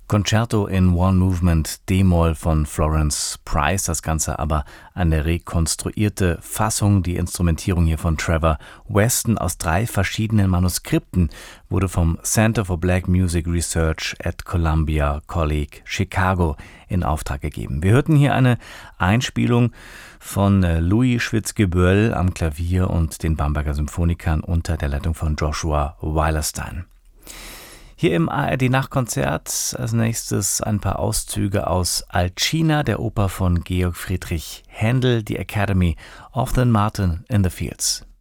Concerto in One Movement d-Moll von Florence Price, das Ganze aber eine rekonstruierte Fassung. Die Instrumentierung hier von Trevor Weston aus 3 verschiedenen Manuskripten wurde vom Center for Black Music Research at Columbia College Chicago in Auftrag gegeben. Wir hörten hier eine Einspielung von Louis Schwitzgeböll am Klavier und den Bamberger Symphonikern unter der Leitung von Joshua Weilerstein. Hier im ARD-Nachkonzert als nächstes ein paar Auszüge aus Alcina, der Oper von Georg Friedrich Händel, die Academy of the Martin in the Fields.